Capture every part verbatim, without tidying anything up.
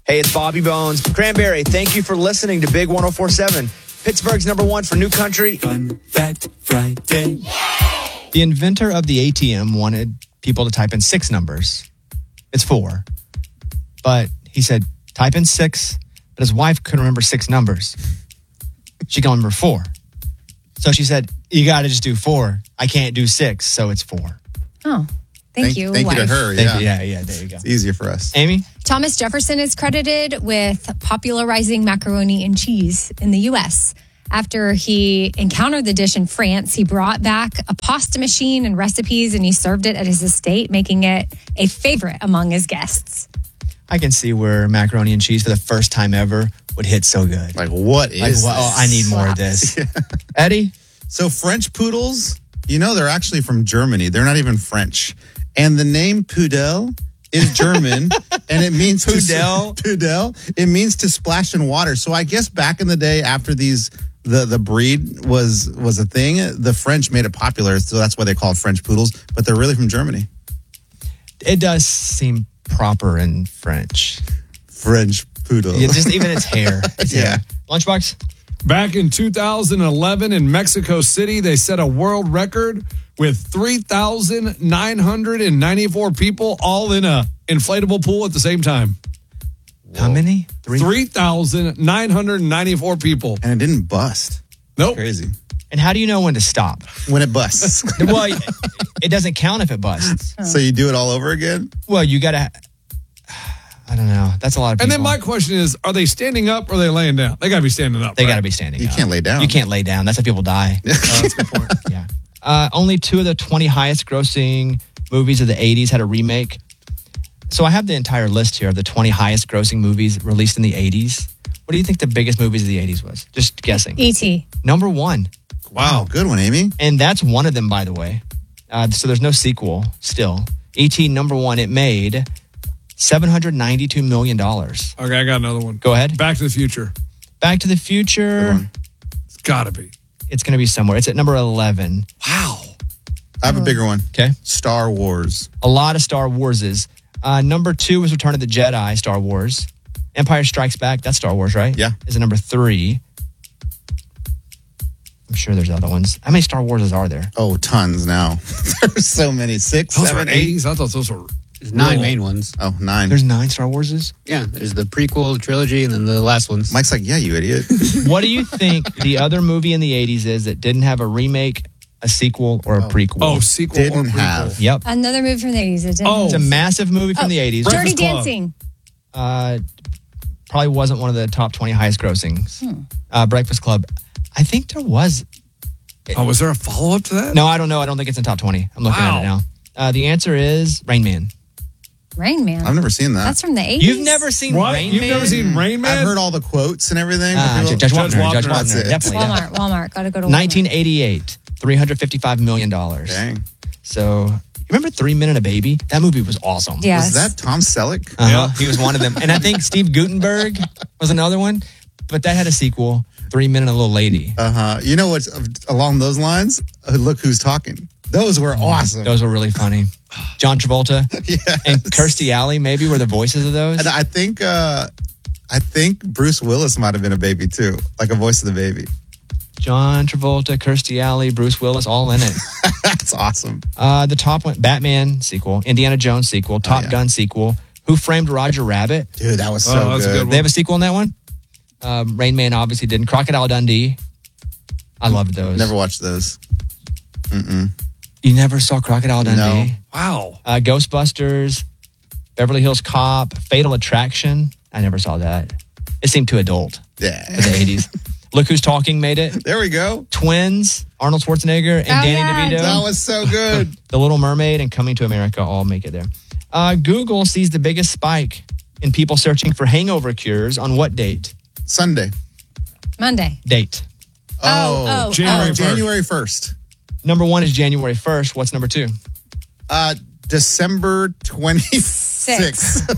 Hey, it's Bobby Bones. Cranberry, thank you for listening to Big one oh four point seven. Pittsburgh's number one for New Country. Fun Fact Friday. The inventor of the A T M wanted people to type in six numbers. It's four. But he said, type in six. But his wife couldn't remember six numbers. She can remember four. So she said, you got to just do four. I can't do six, so it's four. Oh, thank, thank you, Thank wife. you to her, Thank yeah. you. Yeah, yeah, there you go. It's easier for us. Amy? Thomas Jefferson is credited with popularizing macaroni and cheese in the U S After he encountered the dish in France, he brought back a pasta machine and recipes, and he served it at his estate, making it a favorite among his guests. I can see where macaroni and cheese for the first time ever would hit so good. Like, what is Like, this? well, I need more of this. Eddie? So French poodles, you know, they're actually from Germany. They're not even French. And the name Pudel is German, and it means Pudel? To, Pudel. It means to splash in water. So I guess back in the day, after these, the the breed was was a thing, the French made it popular. So that's why they call it French poodles. But they're really from Germany. It does seem proper in French. French poodle. Yeah, just even its hair. Its Yeah. hair. Lunchbox? Back in two thousand eleven in Mexico City, they set a world record with three thousand nine hundred ninety-four people all in a inflatable pool at the same time. How many? Three? three thousand nine hundred ninety-four people. And it didn't bust. Nope. Crazy. And how do you know when to stop? When it busts. Well, it, it doesn't count if it busts. So you do it all over again? Well, you got to... I don't know. That's a lot of people. And then my question is, are they standing up or are they laying down? They got to be standing up. They right? got to be standing You up. can't lay down. You can't lay down. That's how people die. Oh, that's a good point. Yeah. Uh, only two of the twenty highest grossing movies of the eighties had a remake. So I have the entire list here of the twenty highest grossing movies released in the eighties. What do you think the biggest movies of the eighties was? Just guessing. E T Number one. Wow, good one, Amy. And that's one of them, by the way. Uh, so there's no sequel still. E T number one, it made seven hundred ninety-two million dollars. Okay, I got another one. Go ahead. Back to the Future. Back to the Future. It's got to be. It's going to be somewhere. It's at number eleven. Wow. I have a bigger one. Okay. Star Wars. A lot of Star Warses. Uh, number two was Return of the Jedi, Star Wars. Empire Strikes Back, that's Star Wars, right? Yeah. Is it number three? I'm sure there's other ones. How many Star Warses are there? Oh, tons now. There's so many. Six, Those seven, were eight. eighties. I thought those were There's nine Cool. main ones. Oh, nine. There's nine Star Warses? Yeah, there's the prequel trilogy and then the last ones. Mike's like, yeah, you idiot. What do you think the other movie in the eighties is that didn't have a remake, a sequel, or a prequel? Oh, sequel or Didn't prequel. have. Yep. Another movie from the eighties. It didn't- Oh. It's a massive movie from Oh, the eighties. Dirty Breakfast Club. Dancing. Uh, probably wasn't one of the top twenty highest grossings. Hmm. Uh, Breakfast Club. I think there was. Oh, was there a follow-up to that? No, I don't know. I don't think it's in top twenty. I'm looking Wow. at it now. Uh, the answer is Rain Man. Rain Man. I've never seen that. That's from the eighties. You've never seen What? Rain You've Man? never seen Rain Man? I've heard all the quotes and everything. Ah, People- Judge Wapner. Judge Judge Wapner. Wapner. That's it. Definitely. yeah. Walmart. Walmart. Got to go to Walmart. nineteen eighty-eight, three hundred fifty-five million dollars. Dang. So, you remember Three Men and a Baby? That movie was awesome. Yes. Was that Tom Selleck? Uh-huh. Yeah. He was one of them. And I think Steve Guttenberg was another one. But that had a sequel, Three Men and a Little Lady. Uh-huh. You know what's along those lines? Uh, Look Who's Talking. Those were awesome. Those were really funny. John Travolta Yes. and Kirstie Alley maybe were the voices of those. And I think uh, I think Bruce Willis might have been a baby too, like a voice of the baby. John Travolta, Kirstie Alley, Bruce Willis, all in it. That's awesome. Uh, the top one, Batman sequel, Indiana Jones sequel, Top yeah. Gun sequel, Who Framed Roger Rabbit. Dude, that was so Oh, that's a good. good one. They have a sequel in that one. Um, Rain Man obviously didn't. Crocodile Dundee. I loved those. Never watched those. Mm-mm. You never saw Crocodile Dundee? No. Wow. Uh, Ghostbusters, Beverly Hills Cop, Fatal Attraction. I never saw that. It seemed too adult Yeah. for the eighties. Look Who's Talking made it. There we go. Twins, Arnold Schwarzenegger, and Oh, Danny yeah. DeVito. That was so good. The Little Mermaid and Coming to America all make it there. Uh, Google sees the biggest spike in people searching for hangover cures on what date? Sunday. Monday. Date. Oh, oh, January oh. first. January first. Number one is January first. What's number two? Uh, December twenty-sixth.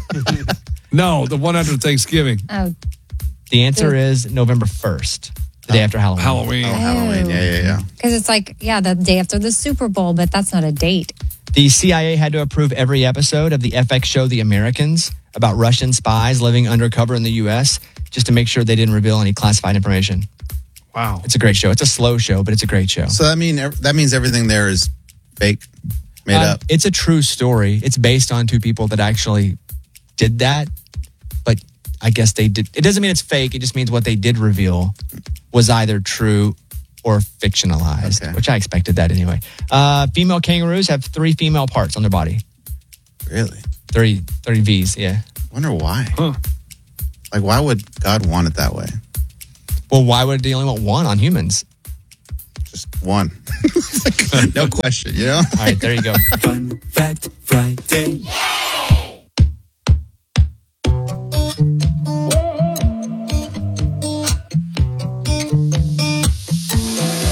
No, the one after Thanksgiving. Oh, The answer is November first, the day after Halloween. Halloween. Oh, Halloween. Yeah, yeah, yeah. because it's like, yeah, the day after the Super Bowl, but that's not a date. The C I A had to approve every episode of the F X show The Americans about Russian spies living undercover in the U S just to make sure they didn't reveal any classified information. Wow. It's a great show. It's a slow show, but it's a great show. So that mean that means everything there is fake, made Uh, up. It's a true story. It's based on two people that actually did that, but I guess they did. It doesn't mean it's fake. It just means what they did reveal was either true or fictionalized, Okay. which I expected that anyway. Uh, female kangaroos have three female parts on their body. Really? Three, three V's, yeah. Wonder why. Huh. Like, why would God want it that way? Well, why would they only want one on humans? Just one. No question, you know? All right, there you go. Fun Fact Friday.